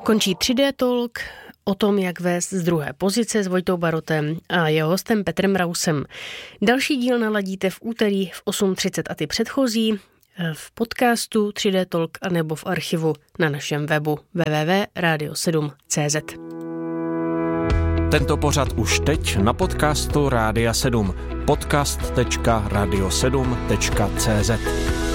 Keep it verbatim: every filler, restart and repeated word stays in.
Končí tři dé Talk o tom, jak vést z druhé pozice s Vojtou Barotem a jeho hostem Petrem Rausem. Další díl naladíte v úterý v osm třicet a ty předchozí v podcastu tři dé Talk a nebo v archivu na našem webu w w w tečka radio sedm tečka c z. Tento pořad už teď na podcastu Rádia sedm. podcast tečka radio sedm tečka c z.